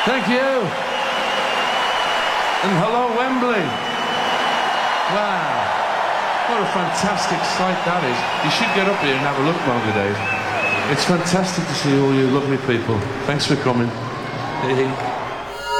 Thank you. And hello, Wembley. Wow. What a fantastic sight that is. You should get up here and have a look one of the days. It's fantastic to see all you lovely people. Thanks for coming. Hey.